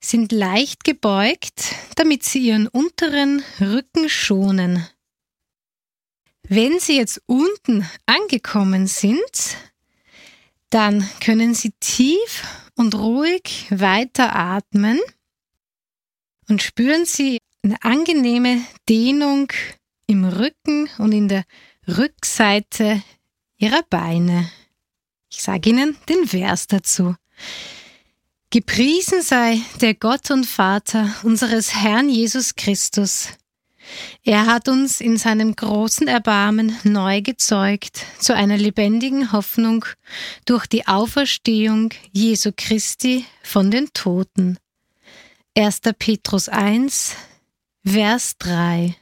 sind leicht gebeugt, damit sie ihren unteren Rücken schonen. Wenn Sie jetzt unten angekommen sind, dann können Sie tief und ruhig weiteratmen und spüren Sie eine angenehme Dehnung im Rücken und in der Rückseite Ihrer Beine. Ich sage Ihnen den Vers dazu. Gepriesen sei der Gott und Vater unseres Herrn Jesus Christus. Er hat uns in seinem großen Erbarmen neu gezeugt zu einer lebendigen Hoffnung durch die Auferstehung Jesu Christi von den Toten. 1. Petrus 1, Vers 3.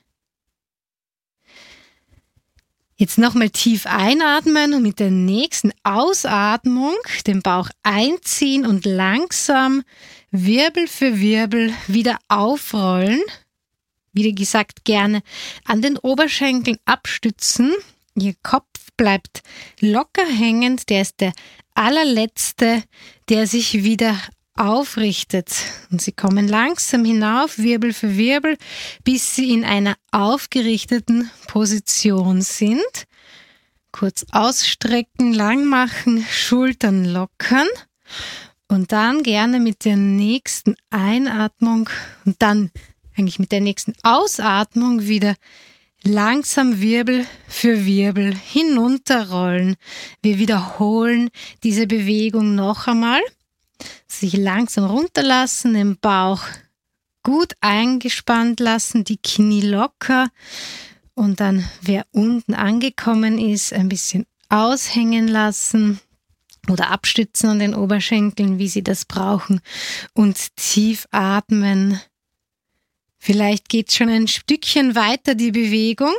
Jetzt nochmal tief einatmen und mit der nächsten Ausatmung den Bauch einziehen und langsam Wirbel für Wirbel wieder aufrollen. Wie gesagt, gerne an den Oberschenkeln abstützen. Ihr Kopf bleibt locker hängend. Der ist der allerletzte, der sich wieder aufrichtet. Und Sie kommen langsam hinauf, Wirbel für Wirbel, bis Sie in einer aufgerichteten Position sind. Kurz ausstrecken, lang machen, Schultern lockern. Und dann gerne mit der nächsten Einatmung und dann eigentlich mit der nächsten Ausatmung wieder langsam Wirbel für Wirbel hinunterrollen. Wir wiederholen diese Bewegung noch einmal. Sich langsam runterlassen, den Bauch gut eingespannt lassen, die Knie locker und dann, wer unten angekommen ist, ein bisschen aushängen lassen oder abstützen an den Oberschenkeln, wie Sie das brauchen und tief atmen. Vielleicht geht schon ein Stückchen weiter die Bewegung.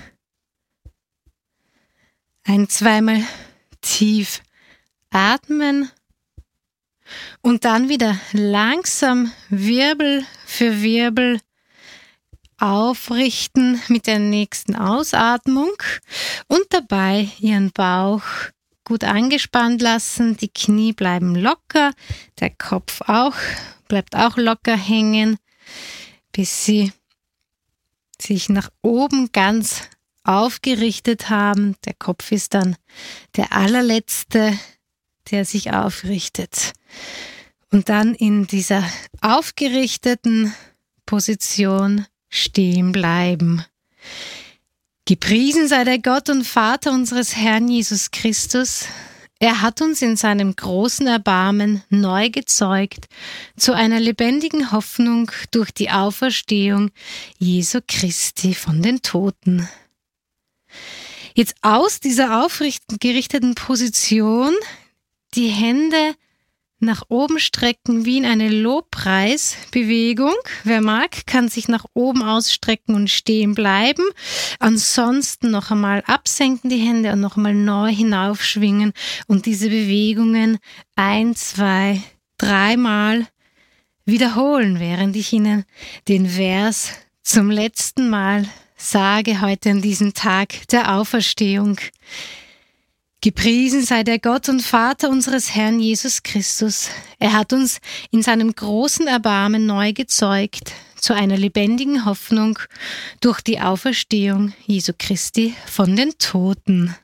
Zweimal tief atmen und dann wieder langsam Wirbel für Wirbel aufrichten mit der nächsten Ausatmung und dabei Ihren Bauch gut angespannt lassen. Die Knie bleiben locker, der Kopf bleibt auch locker hängen, bis Sie sich nach oben ganz aufgerichtet haben. Der Kopf ist dann der allerletzte, der sich aufrichtet. Und dann in dieser aufgerichteten Position stehen bleiben. Gepriesen sei der Gott und Vater unseres Herrn Jesus Christus. Er hat uns in seinem großen Erbarmen neu gezeugt zu einer lebendigen Hoffnung durch die Auferstehung Jesu Christi von den Toten. Jetzt aus dieser aufgerichteten Position die Hände nach oben strecken wie in eine Lobpreisbewegung. Wer mag, kann sich nach oben ausstrecken und stehen bleiben. Ansonsten noch einmal absenken die Hände und noch einmal neu hinaufschwingen und diese Bewegungen 1, 2, 3 Mal wiederholen, während ich Ihnen den Vers zum letzten Mal sage heute an diesem Tag der Auferstehung. Gepriesen sei der Gott und Vater unseres Herrn Jesus Christus. Er hat uns in seinem großen Erbarmen neu gezeugt zu einer lebendigen Hoffnung durch die Auferstehung Jesu Christi von den Toten.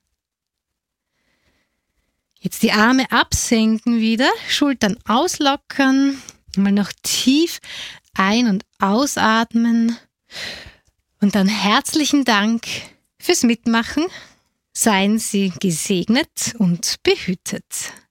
Jetzt die Arme absenken wieder, Schultern auslockern, mal noch tief ein- und ausatmen und dann herzlichen Dank fürs Mitmachen. Seien Sie gesegnet und behütet.